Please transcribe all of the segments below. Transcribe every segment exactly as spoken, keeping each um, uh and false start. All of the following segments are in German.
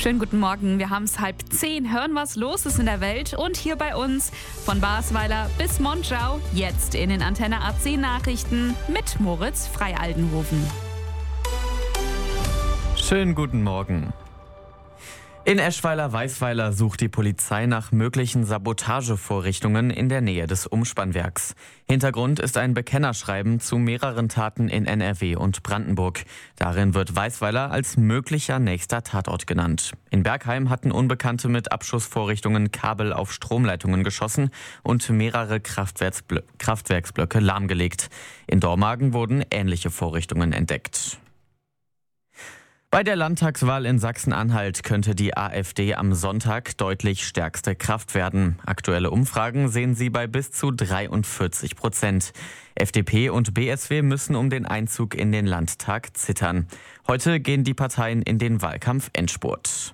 Schönen guten Morgen, wir haben es halb zehn, hören, was los ist in der Welt und hier bei uns von Basweiler bis Monschau, jetzt in den Antenne A C Nachrichten mit Moritz Freialdenhofen. Schönen guten Morgen. In Eschweiler-Weißweiler sucht die Polizei nach möglichen Sabotagevorrichtungen in der Nähe des Umspannwerks. Hintergrund ist ein Bekennerschreiben zu mehreren Taten in N R W und Brandenburg. Darin wird Weißweiler als möglicher nächster Tatort genannt. In Bergheim hatten Unbekannte mit Abschussvorrichtungen Kabel auf Stromleitungen geschossen und mehrere Kraftwerksblö- Kraftwerksblöcke lahmgelegt. In Dormagen wurden ähnliche Vorrichtungen entdeckt. Bei der Landtagswahl in Sachsen-Anhalt könnte die AfD am Sonntag deutlich stärkste Kraft werden. Aktuelle Umfragen sehen sie bei bis zu dreiundvierzig Prozent. F D P und B S W müssen um den Einzug in den Landtag zittern. Heute gehen die Parteien in den Wahlkampf-Endspurt.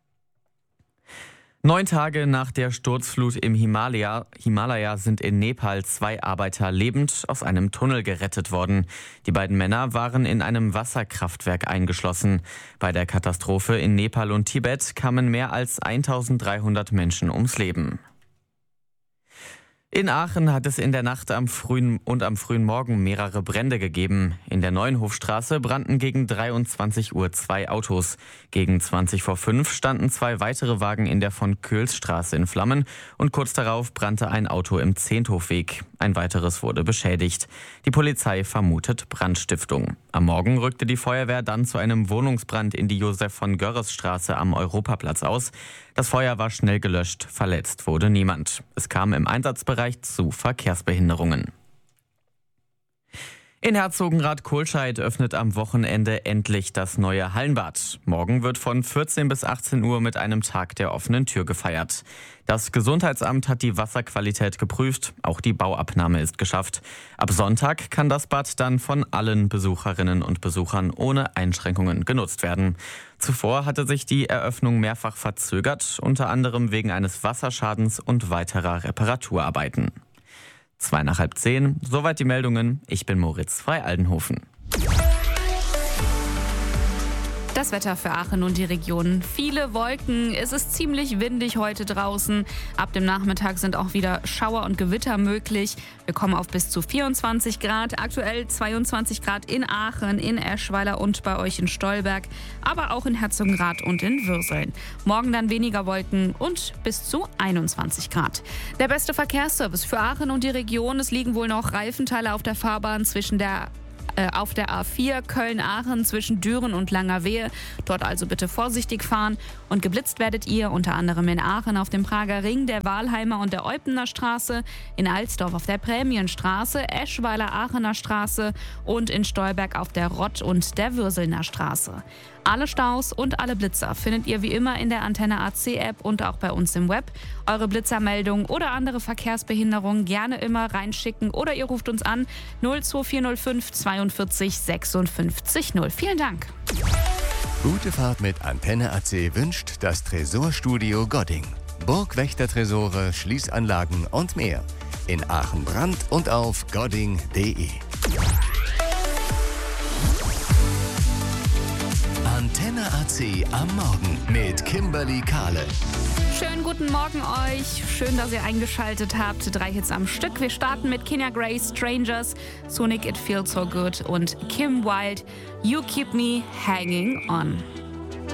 Neun Tage nach der Sturzflut im Himalaya, Himalaya sind in Nepal zwei Arbeiter lebend aus einem Tunnel gerettet worden. Die beiden Männer waren in einem Wasserkraftwerk eingeschlossen. Bei der Katastrophe in Nepal und Tibet kamen mehr als eintausenddreihundert Menschen ums Leben. In Aachen hat es in der Nacht am frühen und am frühen Morgen mehrere Brände gegeben. In der Neuenhofstraße brannten gegen dreiundzwanzig Uhr zwei Autos. Gegen zwanzig vor fünf standen zwei weitere Wagen in der von Köhlsstraße in Flammen und kurz darauf brannte ein Auto im Zehnthofweg. Ein weiteres wurde beschädigt. Die Polizei vermutet Brandstiftung. Am Morgen rückte die Feuerwehr dann zu einem Wohnungsbrand in die Josef-von-Görres-Straße am Europaplatz aus. Das Feuer war schnell gelöscht, verletzt wurde niemand. Es kam im Einsatzbereich zu Verkehrsbehinderungen. In Herzogenrath-Kohlscheid öffnet am Wochenende endlich das neue Hallenbad. Morgen wird von vierzehn bis achtzehn Uhr mit einem Tag der offenen Tür gefeiert. Das Gesundheitsamt hat die Wasserqualität geprüft, auch die Bauabnahme ist geschafft. Ab Sonntag kann das Bad dann von allen Besucherinnen und Besuchern ohne Einschränkungen genutzt werden. Zuvor hatte sich die Eröffnung mehrfach verzögert, unter anderem wegen eines Wasserschadens und weiterer Reparaturarbeiten. Zwei nach halb zehn, soweit die Meldungen. Ich bin Moritz Freialdenhofen. Das Wetter für Aachen und die Region. Viele Wolken, es ist ziemlich windig heute draußen. Ab dem Nachmittag sind auch wieder Schauer und Gewitter möglich. Wir kommen auf bis zu vierundzwanzig Grad, aktuell zweiundzwanzig Grad in Aachen, in Eschweiler und bei euch in Stolberg, aber auch in Herzogenrath und in Würseln. Morgen dann weniger Wolken und bis zu einundzwanzig Grad. Der beste Verkehrsservice für Aachen und die Region. Es liegen wohl noch Reifenteile auf der Fahrbahn zwischen der auf der A vier Köln-Aachen zwischen Düren und Langerwehe. Dort also bitte vorsichtig fahren. Und geblitzt werdet ihr unter anderem in Aachen auf dem Prager Ring, der Wahlheimer und der Eupener Straße, in Alsdorf auf der Prämienstraße, Eschweiler-Aachener Straße und in Stolberg auf der Rott- und der Würselner Straße. Alle Staus und alle Blitzer findet ihr wie immer in der Antenne A C App und auch bei uns im Web. Eure Blitzermeldung oder andere Verkehrsbehinderungen gerne immer reinschicken oder ihr ruft uns an null zwei vier null fünf zweiundvierzig sechsundfünfzig null. Vielen Dank. Gute Fahrt mit Antenne A C wünscht das Tresorstudio Godding. Burgwächtertresore, Schließanlagen und mehr. In Aachen-Brand und auf godding punkt de. Antenne A C am Morgen mit Kimberly Kahle. Schönen guten Morgen euch. Schön, dass ihr eingeschaltet habt. Drei Hits am Stück. Wir starten mit Kenya Gray, Strangers, Sonic It Feels So Good und Kim Wilde, You Keep Me Hanging On.